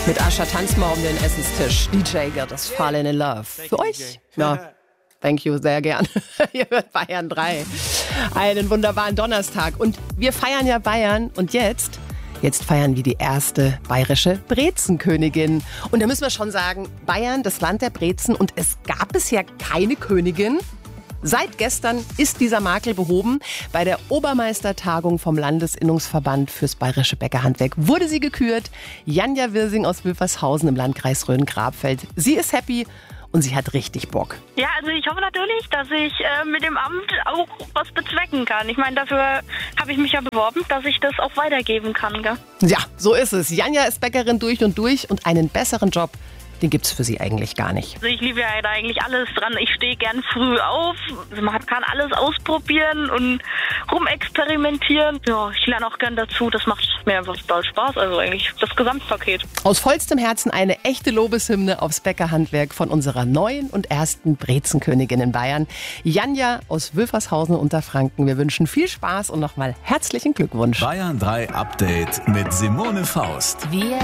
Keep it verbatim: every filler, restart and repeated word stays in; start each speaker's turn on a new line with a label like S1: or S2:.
S1: Mit Ascha tanzt mal um den Essenstisch. D J Get Us Fallen in Love. Für euch? Ja, thank you, sehr gern. Ihr hört Bayern drei. Einen wunderbaren Donnerstag. Und wir feiern ja Bayern. Und jetzt, jetzt feiern wir die erste bayerische Brezenkönigin. Und da müssen wir schon sagen, Bayern, das Land der Brezen. Und es gab bisher keine Königin. Seit gestern ist dieser Makel behoben. Bei der Obermeistertagung vom Landesinnungsverband fürs bayerische Bäckerhandwerk wurde sie gekürt. Janja Wirsing aus Wülfershausen im Landkreis Rhön-Grabfeld. Sie ist happy und sie hat richtig Bock.
S2: Ja, also ich hoffe natürlich, dass ich äh, mit dem Amt auch was bezwecken kann. Ich meine, dafür habe ich mich ja beworben, dass ich das auch weitergeben kann. Gell?
S1: Ja, so ist es. Janja ist Bäckerin durch und durch und einen besseren Job, den gibt's für sie eigentlich gar nicht.
S2: Also ich liebe ja da eigentlich alles dran. Ich stehe gern früh auf. Man kann alles ausprobieren und rumexperimentieren. Ja, ich lerne auch gern dazu. Das macht mir einfach total Spaß. Also eigentlich das Gesamtpaket.
S1: Aus vollstem Herzen eine echte Lobeshymne aufs Bäckerhandwerk von unserer neuen und ersten Brezenkönigin in Bayern, Janja aus Wülfershausen unter Franken. Wir wünschen viel Spaß und nochmal herzlichen Glückwunsch.
S3: Bayern drei Update mit Simone Faust.
S1: Wir